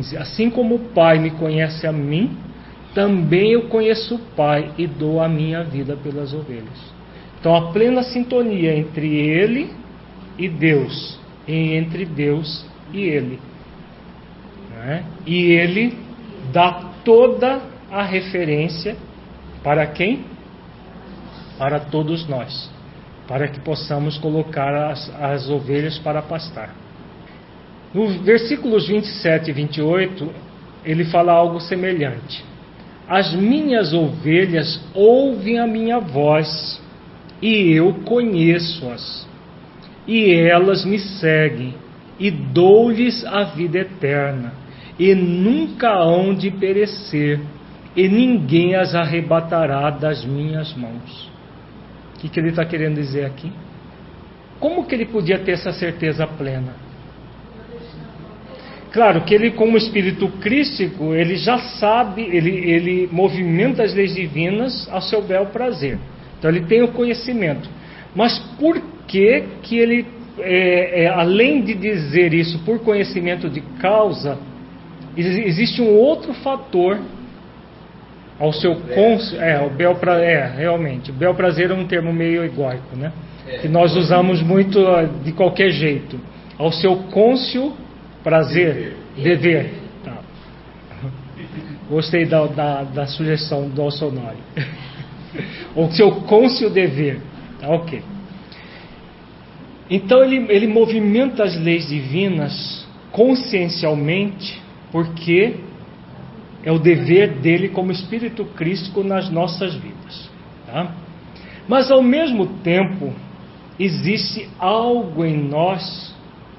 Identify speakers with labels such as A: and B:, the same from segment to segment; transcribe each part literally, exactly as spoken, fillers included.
A: quinze. Assim como o Pai me conhece a mim, também eu conheço o Pai e dou a minha vida pelas ovelhas. Então a plena sintonia entre ele e Deus, e entre Deus e ele. Né? E ele dá toda a referência para quem? Para todos nós, para que possamos colocar as, as ovelhas para pastar. Nos versículos vinte e sete e vinte e oito, ele fala algo semelhante. As minhas ovelhas ouvem a minha voz, e eu conheço-as, e elas me seguem, e dou-lhes a vida eterna, e nunca hão de perecer, e ninguém as arrebatará das minhas mãos. O que, que ele está querendo dizer aqui? Como que ele podia ter essa certeza plena? Claro que ele, como espírito crístico, ele já sabe, ele, ele movimenta as leis divinas ao seu bel prazer. Então ele tem o conhecimento. Mas por que que ele, é, é, além de dizer isso por conhecimento de causa, existe um outro fator ao seu cônscio, é, o bel prazer, é, realmente, o bel prazer é um termo meio egóico, né? Que nós usamos muito de qualquer jeito. Ao seu cônscio prazer, dever. Tá. Gostei da, da, da sugestão do Alçonório. O seu cônscio dever. Tá, ok. Então ele, ele movimenta as leis divinas consciencialmente, porque é o dever dele como espírito crístico nas nossas vidas. Tá? Mas ao mesmo tempo, existe algo em nós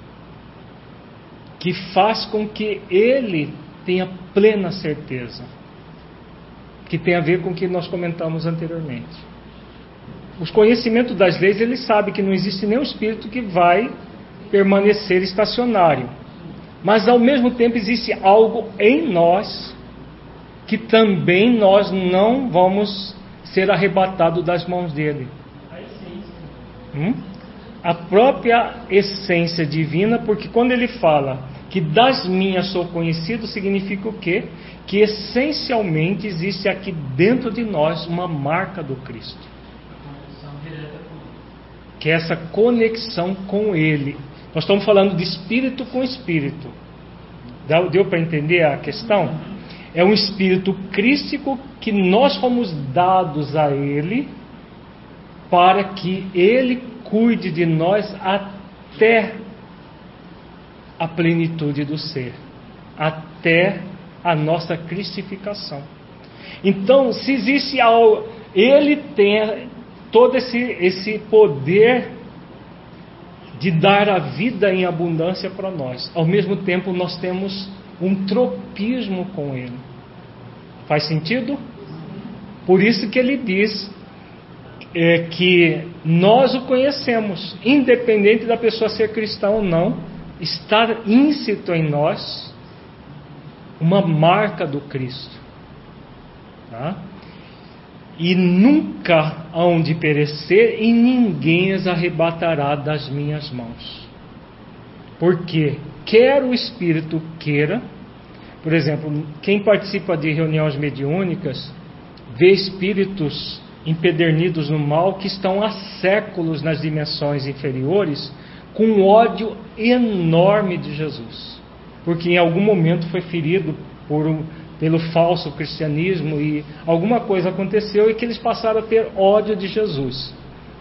A: que faz com que ele tenha plena certeza, que tem a ver com o que nós comentamos anteriormente. Os conhecimentos das leis, ele sabe que não existe nenhum espírito que vai permanecer estacionário, mas ao mesmo tempo existe algo em nós que também nós não vamos ser arrebatados das mãos dele. Hum? A própria essência divina, porque quando ele fala que das minhas sou conhecido, significa o quê? Que essencialmente existe aqui dentro de nós uma marca do Cristo, que é essa conexão com ele. Nós estamos falando de espírito com espírito. Deu para entender a questão? É um espírito crístico que nós fomos dados a ele para que ele cuide de nós até a plenitude do ser, até a nossa cristificação. Então, se existe algo, ele tem todo esse, esse poder de dar a vida em abundância para nós. Ao mesmo tempo, nós temos um tropismo com ele. Faz sentido? Por isso que ele diz é, que nós o conhecemos, independente da pessoa ser cristã ou não, estar íncito em nós uma marca do Cristo, tá? E nunca hão de perecer, e ninguém as arrebatará das minhas mãos. Porque quer o espírito queira, por exemplo, quem participa de reuniões mediúnicas vê espíritos empedernidos no mal que estão há séculos nas dimensões inferiores com um ódio enorme de Jesus, porque em algum momento foi ferido por um, pelo falso cristianismo e alguma coisa aconteceu e que eles passaram a ter ódio de Jesus.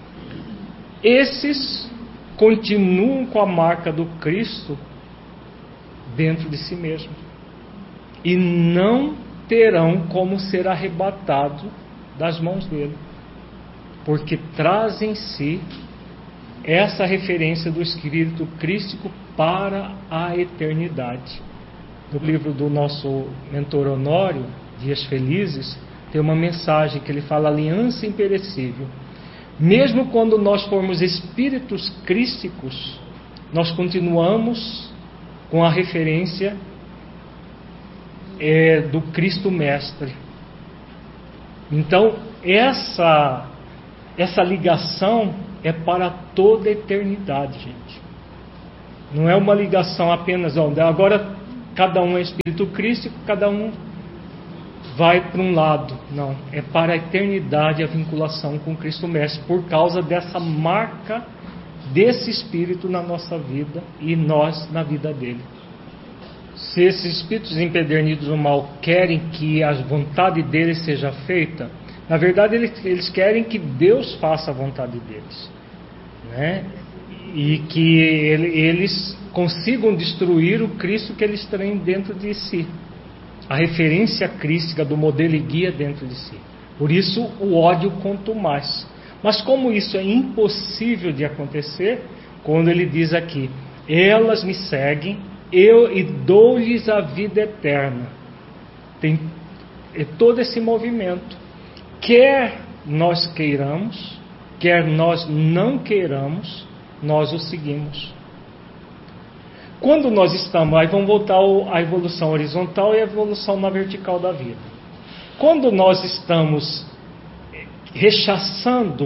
A: Esses continuam com a marca do Cristo dentro de si mesmo e não terão como ser arrebatados das mãos dele, porque trazem em si essa referência do espírito crístico para a eternidade. No livro do nosso mentor Honório, Dias Felizes, tem uma mensagem que ele fala: aliança imperecível. Mesmo quando nós formos espíritos crísticos, nós continuamos com a referência é, do Cristo Mestre. Então, essa, essa ligação é para toda a eternidade, gente. Não é uma ligação apenas, ó, agora cada um é espírito crístico, cada um vai para um lado. Não, é para a eternidade a vinculação com Cristo Mestre, por causa dessa marca desse espírito na nossa vida e nós na vida dele. Se esses espíritos empedernidos do mal querem que a vontade deles seja feita, na verdade eles, eles querem que Deus faça a vontade deles, né? E que ele, eles consigam destruir o Cristo que eles têm dentro de si, a referência crística do modelo e guia dentro de si. Por isso o ódio quanto mais. Mas como isso é impossível de acontecer, quando ele diz aqui, elas me seguem, eu e dou-lhes a vida eterna. Tem é todo esse movimento. Quer nós queiramos, quer nós não queiramos, nós o seguimos. Quando nós estamos, aí vamos voltar à evolução horizontal e à evolução na vertical da vida. Quando nós estamos rechaçando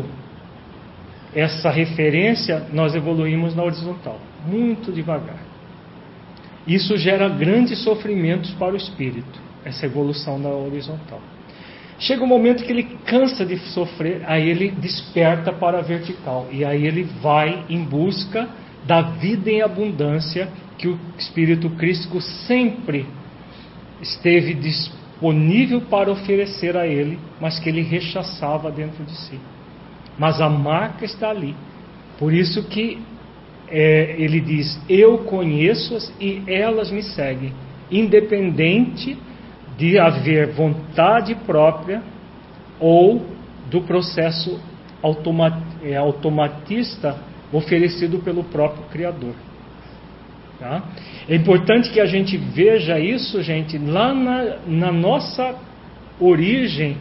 A: essa referência, nós evoluímos na horizontal, muito devagar. Isso gera grandes sofrimentos para o espírito, essa evolução na horizontal. Chega um momento que ele cansa de sofrer, aí ele desperta para a vertical, e aí ele vai em busca da vida em abundância que o espírito crístico sempre esteve disponível para oferecer a ele, mas que ele rechaçava dentro de si. Mas a marca está ali. Por isso que é, ele diz, eu conheço-as e elas me seguem, independente de haver vontade própria ou do processo automa- é, automatista oferecido pelo próprio Criador. Tá? É importante que a gente veja isso, gente, lá na, na nossa origem,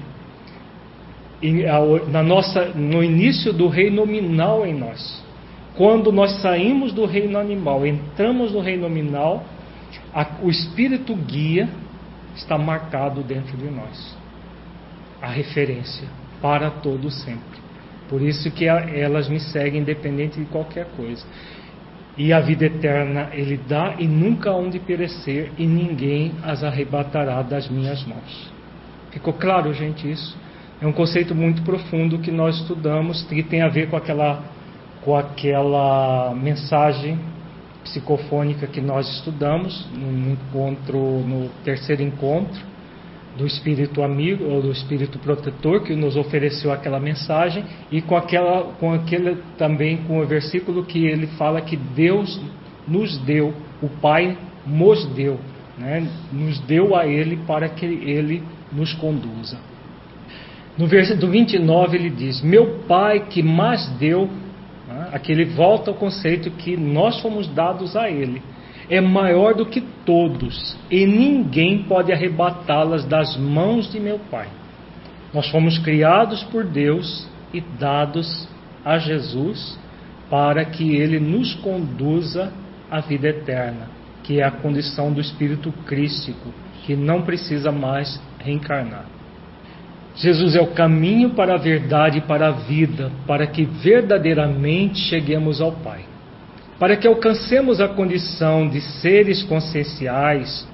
A: na nossa, no início do reino nominal em nós. Quando nós saímos do reino animal, entramos no reino nominal, a, o Espírito guia está marcado dentro de nós. A referência para todo sempre. Por isso que a, elas me seguem independente de qualquer coisa. E a vida eterna ele dá e nunca hão de perecer, e ninguém as arrebatará das minhas mãos. Ficou claro, gente, isso? É um conceito muito profundo que nós estudamos, que tem a ver com aquela, com aquela mensagem psicofônica que nós estudamos no encontro, no terceiro encontro do espírito amigo ou do espírito protetor que nos ofereceu aquela mensagem, e com aquela, com aquele também com o versículo que ele fala que Deus nos deu, o Pai nos deu, né? Nos deu a Ele para que Ele nos conduza. No versículo vinte e nove ele diz, meu Pai que mais deu, né? Aqui ele volta ao conceito que nós fomos dados a Ele, é maior do que todos, e ninguém pode arrebatá-las das mãos de meu Pai. Nós fomos criados por Deus e dados a Jesus para que Ele nos conduza à vida eterna, que é a condição do Espírito crístico, que não precisa mais reencarnar. Jesus é o caminho para a verdade e para a vida, para que verdadeiramente cheguemos ao Pai. Para que alcancemos a condição de seres conscienciais,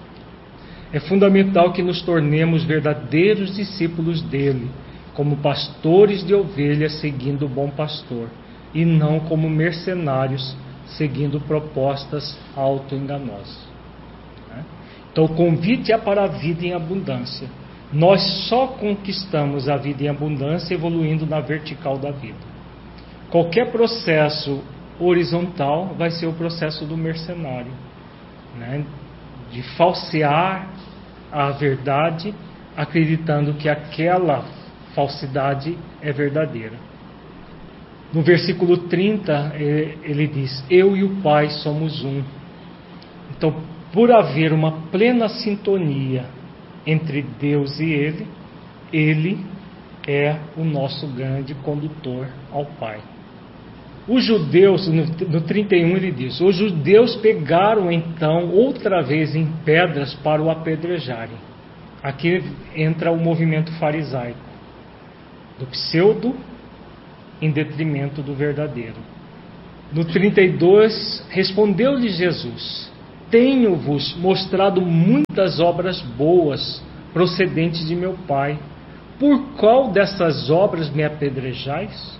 A: é fundamental que nos tornemos verdadeiros discípulos dele, como pastores de ovelhas seguindo o bom pastor, e não como mercenários seguindo propostas auto-enganosas. Então o convite é para a vida em abundância. Nós só conquistamos a vida em abundância evoluindo na vertical da vida. Qualquer processo horizontal vai ser o processo do mercenário, né? De falsear a verdade, acreditando que aquela falsidade é verdadeira. No versículo trinta, ele diz, eu e o Pai somos um. Então, por haver uma plena sintonia entre Deus e Ele, Ele é o nosso grande condutor ao Pai. Os judeus, no trinta e um ele diz, os judeus pegaram então outra vez em pedras para o apedrejarem. Aqui entra o movimento farisaico, do pseudo em detrimento do verdadeiro. No trinta e dois, respondeu-lhe Jesus, tenho-vos mostrado muitas obras boas procedentes de meu Pai. Por qual dessas obras me apedrejais?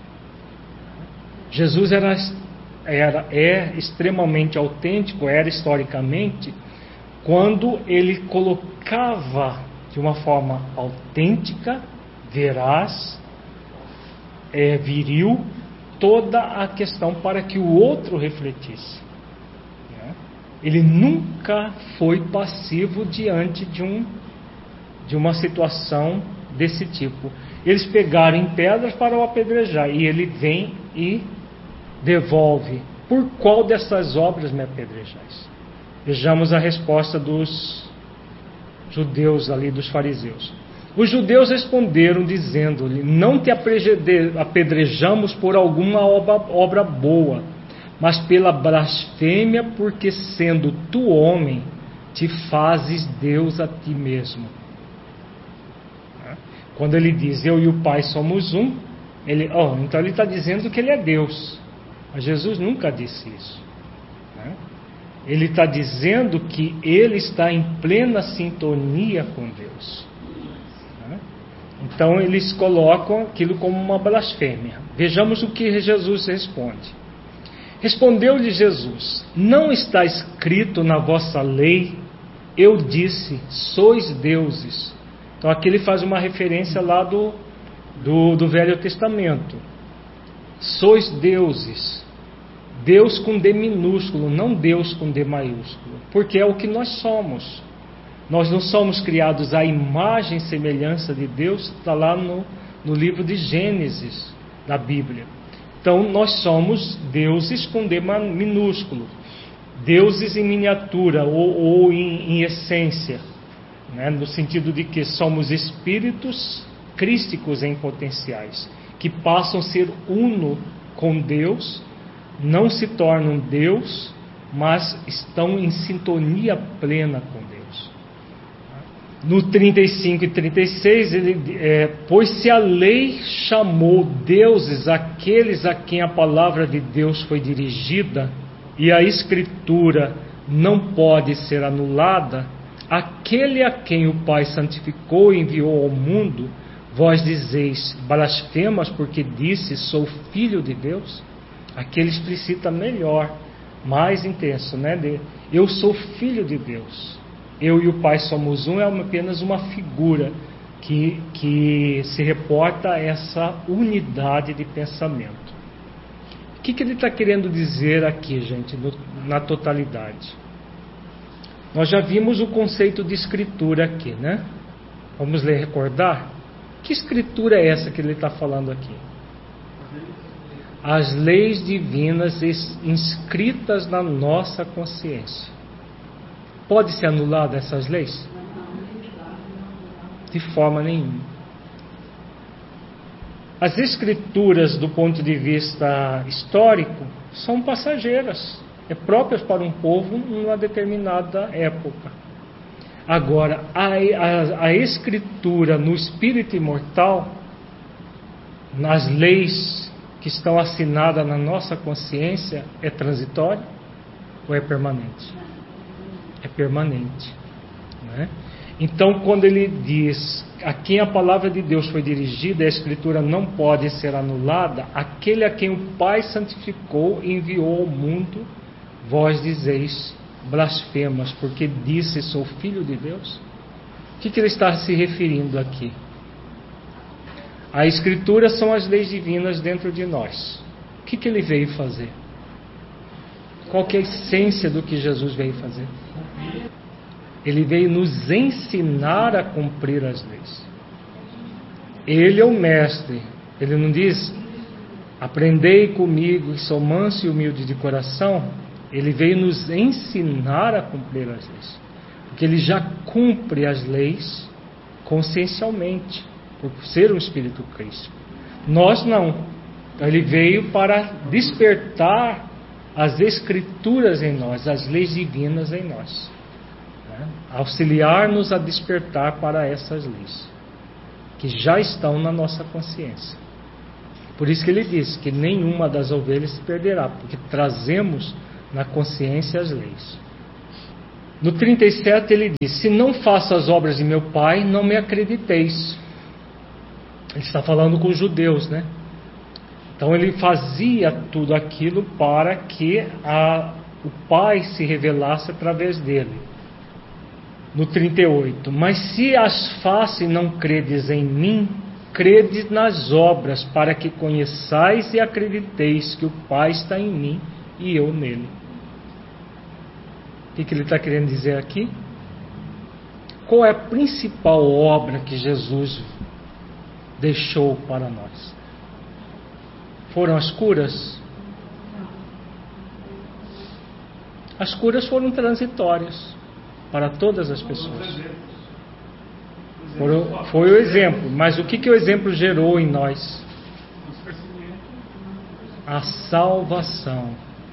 A: Jesus era, era, é extremamente autêntico, era historicamente, quando ele colocava de uma forma autêntica, veraz, é, viril, toda a questão para que o outro refletisse. Ele nunca foi passivo diante de, um, de uma situação desse tipo. Eles pegaram em pedras para o apedrejar, e ele vem e devolve. Por qual dessas obras me apedrejais? Vejamos a resposta dos judeus ali, dos fariseus. Os judeus responderam dizendo-lhe: não te apedrejamos por alguma obra, obra boa, mas pela blasfêmia, porque sendo tu homem, te fazes Deus a ti mesmo. Quando ele diz eu e o Pai somos um, ele, oh, então ele está dizendo que ele é Deus. Mas Jesus nunca disse isso. Ele está dizendo que ele está em plena sintonia com Deus. Então eles colocam aquilo como uma blasfêmia. Vejamos o que Jesus responde. Respondeu-lhe Jesus: não está escrito na vossa lei, eu disse, sois deuses. Então aqui ele faz uma referência lá do, do, do Velho Testamento. Sois deuses. Deus com D minúsculo, não Deus com D maiúsculo. Porque é o que nós somos. Nós não somos criados à imagem e semelhança de Deus, está lá no, no livro de Gênesis, da Bíblia. Então nós somos deuses com D minúsculo, deuses em miniatura ou, ou em, em essência, né? No sentido de que somos espíritos crísticos em potenciais, que passam a ser uno com Deus, não se tornam Deus, mas estão em sintonia plena com Deus. No trinta e cinco e trinta e seis, ele, é, pois se a lei chamou deuses aqueles a quem a palavra de Deus foi dirigida, e a Escritura não pode ser anulada, aquele a quem o Pai santificou e enviou ao mundo, vós dizeis blasfemas porque disse sou filho de Deus? Aqui ele explicita melhor, mais intenso, né? De, eu sou filho de Deus. Eu e o Pai somos um é apenas uma figura que, que se reporta a essa unidade de pensamento. O que, que ele está querendo dizer aqui, gente, no, na totalidade? Nós já vimos o conceito de escritura aqui, né? Vamos ler, recordar? Que escritura é essa que ele está falando aqui? As leis divinas inscritas na nossa consciência. Pode ser anulada essas leis? De forma nenhuma. As escrituras, do ponto de vista histórico, são passageiras, é próprias para um povo numa determinada época. Agora, a, a, a escritura no espírito imortal, nas leis que estão assinadas na nossa consciência, é transitória ou é permanente? É permanente, né? Então, quando ele diz a quem a palavra de Deus foi dirigida, a Escritura não pode ser anulada, aquele a quem o Pai santificou e enviou ao mundo, vós dizeis blasfemas, porque disse sou filho de Deus. O que, que ele está se referindo aqui? A Escritura são as leis divinas dentro de nós. O que, que ele veio fazer? Qual que é a essência do que Jesus veio fazer? Ele veio nos ensinar a cumprir as leis. Ele é o mestre. Ele não diz, aprendei comigo, que sou manso e humilde de coração. Ele veio nos ensinar a cumprir as leis. Porque ele já cumpre as leis consciencialmente, por ser um espírito crístico. Nós não. Então ele veio para despertar as escrituras em nós, as leis divinas em nós, né? Auxiliar-nos a despertar para essas leis que já estão na nossa consciência. Por isso que ele diz que nenhuma das ovelhas se perderá, porque trazemos na consciência as leis. No trinta e sete ele diz: se não faço as obras de meu Pai, não me acrediteis. Ele está falando com os judeus, né? Então ele fazia tudo aquilo para que a, o Pai se revelasse através dele. No trinta e oito: mas se as faço e não credes em mim, credes nas obras, para que conheçais e acrediteis que o Pai está em mim e eu nele. O que, que ele está querendo dizer aqui? Qual é a principal obra que Jesus deixou para nós? Foram as curas? As curas foram transitórias para todas as pessoas. Foram, foi o exemplo, mas o que, que o exemplo gerou em nós? A salvação.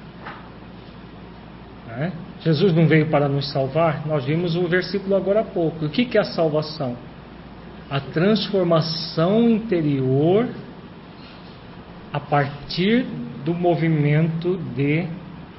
A: Né? Jesus não veio para nos salvar? Nós vimos o versículo agora há pouco. O que, que é a salvação? A transformação interior a partir do movimento de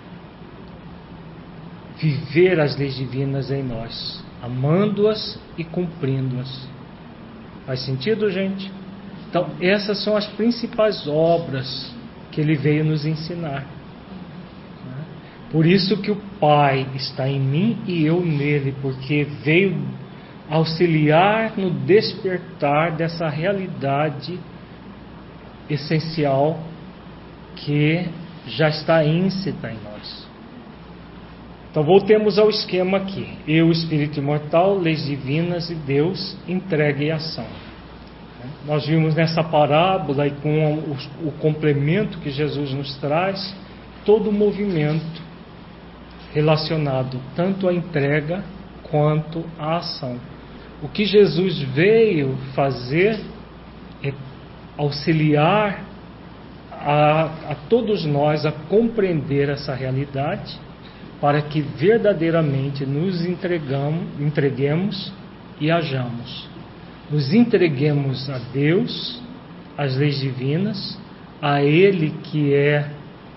A: viver as leis divinas em nós, amando-as e cumprindo-as. Faz sentido, gente? Então, essas são as principais obras que ele veio nos ensinar. Por isso que o Pai está em mim e eu nele, porque veio auxiliar no despertar dessa realidade essencial que já está íncita em nós. Então voltemos ao esquema aqui: eu, espírito imortal, leis divinas e Deus, entrega e ação. Nós vimos nessa parábola e com o, o complemento que Jesus nos traz, todo o movimento relacionado tanto à entrega quanto à ação. O que Jesus veio fazer é auxiliar a, a todos nós a compreender essa realidade, para que verdadeiramente nos entregamos, entreguemos e hajamos. Nos entreguemos a Deus, às leis divinas, a Ele que é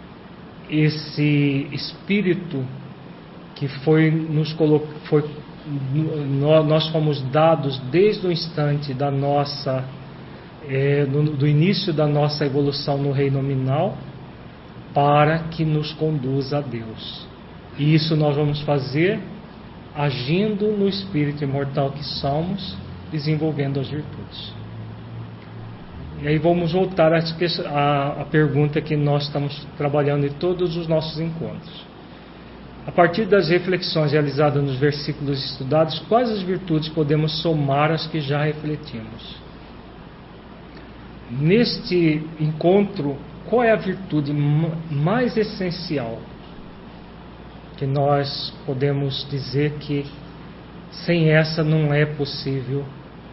A: esse Espírito que foi nos colocou, foi, nós fomos dados desde o instante da nossa é, do, do início da nossa evolução no reino nominal, para que nos conduza a Deus. E isso nós vamos fazer agindo no espírito imortal que somos, desenvolvendo as virtudes. E aí vamos voltar à pergunta que nós estamos trabalhando em todos os nossos encontros. A partir das reflexões realizadas nos versículos estudados, quais as virtudes podemos somar às que já refletimos? Neste encontro, qual é a virtude mais essencial que nós podemos dizer que sem essa não é possível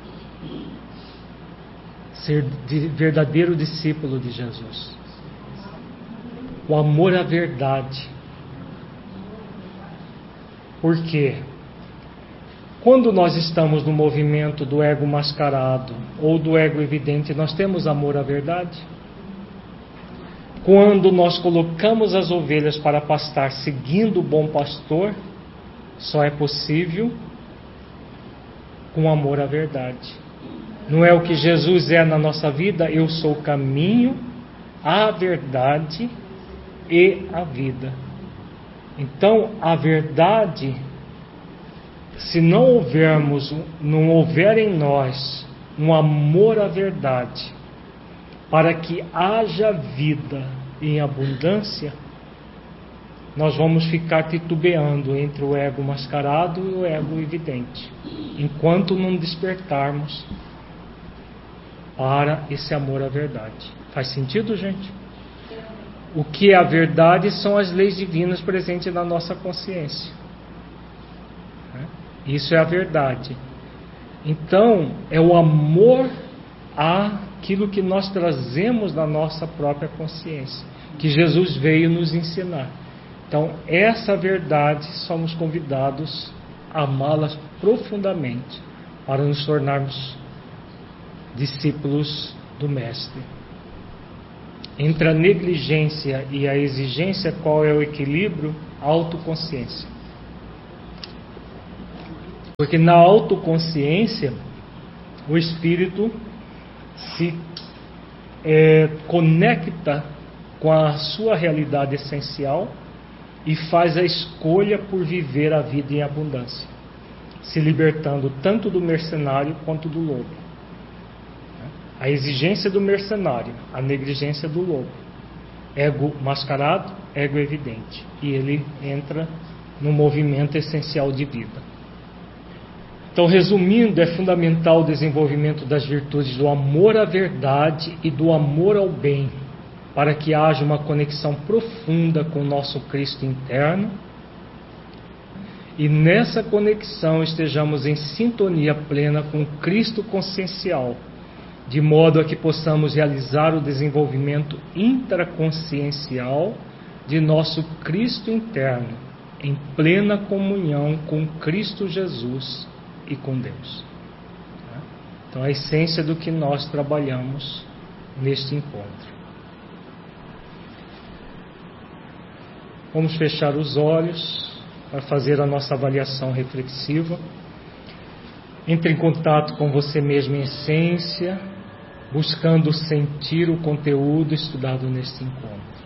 A: ser verdadeiro discípulo de Jesus? O amor à verdade. Por quê? Quando nós estamos no movimento do ego mascarado ou do ego evidente, nós temos amor à verdade? Quando nós colocamos as ovelhas para pastar seguindo o bom pastor, só é possível com amor à verdade. Não é o que Jesus é na nossa vida? Eu sou o caminho, a verdade e a vida. Então, a verdade, se não houvermos, não houver em nós um amor à verdade, para que haja vida em abundância, nós vamos ficar titubeando entre o ego mascarado e o ego evidente, enquanto não despertarmos para esse amor à verdade. Faz sentido, gente? O que é a verdade são as leis divinas presentes na nossa consciência. Isso é a verdade. Então, é o amor àquilo que nós trazemos na nossa própria consciência, que Jesus veio nos ensinar. Então, essa verdade somos convidados a amá-las profundamente para nos tornarmos discípulos do Mestre. Entre a negligência e a exigência, qual é o equilíbrio? A autoconsciência. Porque na autoconsciência, o espírito se é, conecta com a sua realidade essencial e faz a escolha por viver a vida em abundância, se libertando tanto do mercenário quanto do lobo. A exigência do mercenário, a negligência do lobo. Ego mascarado, ego evidente. E ele entra no movimento essencial de vida. Então, resumindo, é fundamental o desenvolvimento das virtudes do amor à verdade e do amor ao bem, para que haja uma conexão profunda com o nosso Cristo interno, e nessa conexão estejamos em sintonia plena com o Cristo consciencial, de modo a que possamos realizar o desenvolvimento intraconsciencial de nosso Cristo interno, em plena comunhão com Cristo Jesus e com Deus. Então, a essência do que nós trabalhamos neste encontro. Vamos fechar os olhos para fazer a nossa avaliação reflexiva. Entre em contato com você mesmo em essência, buscando sentir o conteúdo estudado neste encontro.